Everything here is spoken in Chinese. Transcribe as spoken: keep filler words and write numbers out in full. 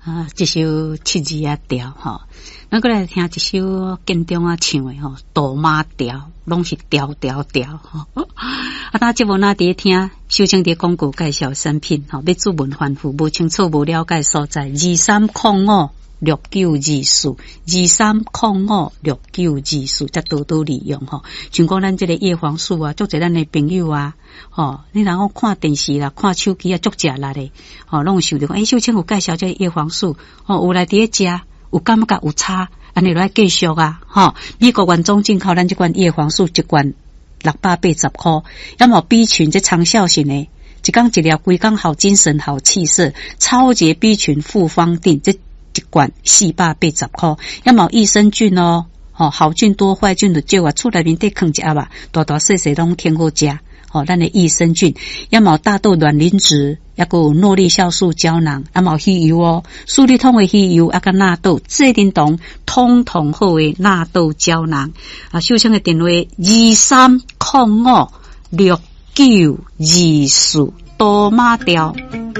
啊，一首七字啊调吼，咱过来听一首建中啊唱的吼，大马调，拢是调调调吼。啊，咱节目那伫听，修正伫广告介绍产品吼，要注文反复无清楚无了解所在，二三零五六九二四，二三零五六九二四，则多多利用吼。像讲咱这个叶黄素啊，足侪咱的朋友啊。吼，你若讲看电视啦、看手机啊，足食力的，吼，拢想着讲，诶、欸，秀清有介绍这叶黄素，吼，有来伫咧食，有感觉有差，安尼来继续啊，吼，美国原装进口咱这款叶黄素一罐六百八十块，要么 B 群这长效型的，一缸一粒，规缸好精神好气色，超级 B 群复方定这一罐四百八十块，要么益生菌哦，吼，好菌多坏菌就少啊，厝内面得放一盒啊，大大细细拢挺好食。哦，咱的益生菌，也冇大豆卵磷脂，也有诺丽酵素胶囊，也冇鱼油哦，苏力通的鱼油，啊个纳豆，这叮咚，通通好的纳豆胶囊。啊，秀清的电话二三零五六九二四，多马调。